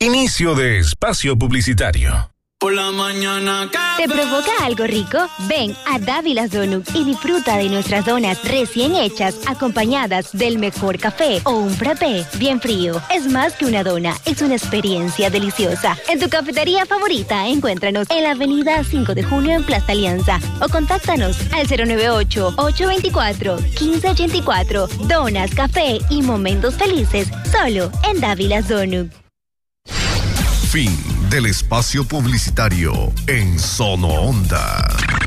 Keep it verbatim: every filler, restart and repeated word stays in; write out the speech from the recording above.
Inicio de espacio publicitario. Por la mañana. ¿Te provoca algo rico? Ven a Dávilas Donuts y disfruta de nuestras donas recién hechas, acompañadas del mejor café o un frappé bien frío. Es más que una dona, es una experiencia deliciosa. En tu cafetería favorita, encuéntranos en la avenida cinco de junio en Plaza Alianza o contáctanos al cero nueve ocho, ocho dos cuatro, uno cinco ocho cuatro. Donas, café y momentos felices solo en Dávilas Donuts. Fin del espacio publicitario en Sono Onda.